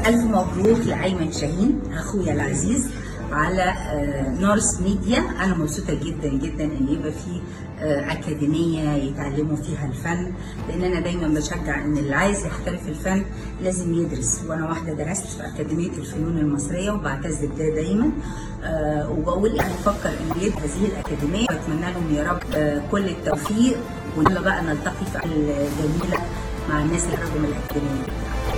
ألف مبروك لأيمن شاهين أخويا العزيز على نورس ميديا. أنا مبسوطة جدا جدا إن يبقى في أكاديمية يتعلموا فيها الفن، لأن أنا دايما بشجع إن اللي عايز يحترف الفن لازم يدرس، وأنا واحدة درست في أكاديمية الفنون المصرية وبعتز بده دايما. وبقول إيه، هنفكر إن يد هذه الأكاديمية، وأتمنى لهم يا رب كل التوفيق، ويلا بقى نلتقي في الجميلة مع الناس اللي خرجوا من الأكاديمية.